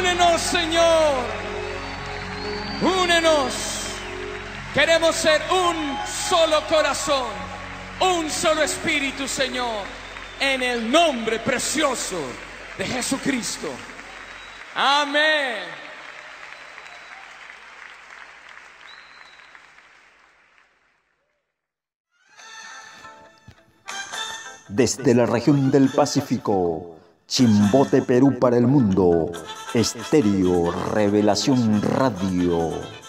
Únenos, Señor. Únenos. Queremos ser un solo corazón, un solo espíritu, Señor, en el nombre precioso de Jesucristo. Amén. Desde la región del Pacífico, Chimbote, Perú para el mundo, Estéreo Revelación Radio.